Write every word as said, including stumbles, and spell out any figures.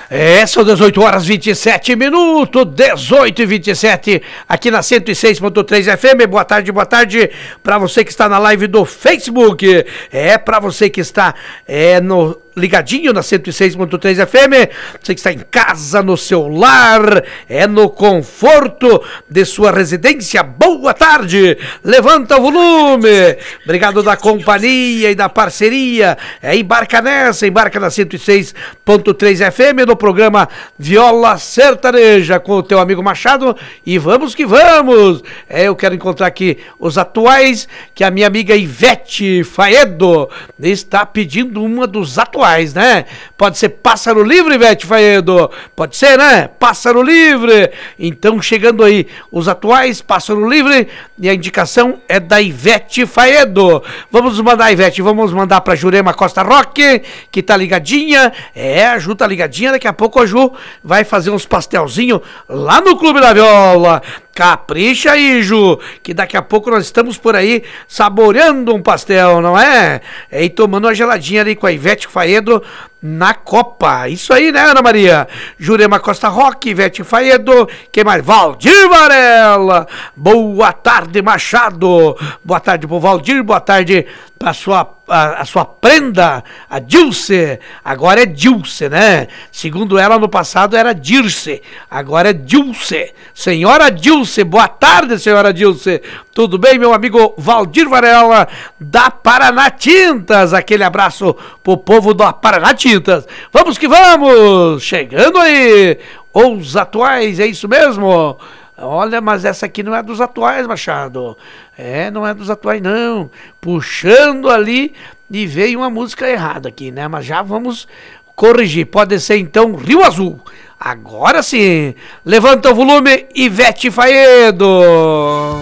É, são dezoito horas e vinte e sete minutos, dezoito e vinte e sete, aqui na cento e seis ponto três F M. Boa tarde, boa tarde para você que está na live do Facebook. É, para você que está é, no ligadinho na cento e seis ponto três F M, você que está em casa, no seu lar, é no conforto de sua residência. Boa tarde, levanta o volume. Obrigado da companhia e da parceria. É, embarca nessa, embarca na cento e seis ponto três F M no programa Viola Sertaneja com o teu amigo Machado, e vamos que vamos. É, eu quero encontrar aqui os atuais, que a minha amiga Ivete Faedo está pedindo uma dos atuais. Né? Pode ser Pássaro Livre, Ivete Faedo? Pode ser, né? Pássaro Livre. Então, chegando aí os atuais, Pássaro Livre, e a indicação é da Ivete Faedo. Vamos mandar, Ivete, vamos mandar pra Jurema Costa Roque, que tá ligadinha. É, a Ju tá ligadinha, daqui a pouco a Ju vai fazer uns pastelzinhos lá no Clube da Viola. Capricha aí, Ju, que daqui a pouco nós estamos por aí saboreando um pastel, não é? é e tomando uma geladinha ali com a Ivete Faedo na Copa. Isso aí, né, Ana Maria? Jurema Costa Roque, Ivete Faedo, quem mais? Valdir Varela. Boa tarde, Machado. Boa tarde pro Valdir, boa tarde pra sua, a, a sua prenda, a Dilce. Agora é Dilce, né? Segundo ela, no passado era Dirce, agora é Dilce. Senhora Dilce, boa tarde, senhora Dilce. Tudo bem, meu amigo Valdir Varela, da Paraná Tintas? Aquele abraço pro povo da Paraná Tintas. Vamos que vamos! Chegando aí, os atuais, é isso mesmo? Olha, mas essa aqui não é dos atuais, Machado. É, não é dos atuais, não. Puxando ali e veio uma música errada aqui, né? Mas já vamos corrigir. Pode ser, então, Rio Azul. Agora sim. Levanta o volume, Ivete Faedo.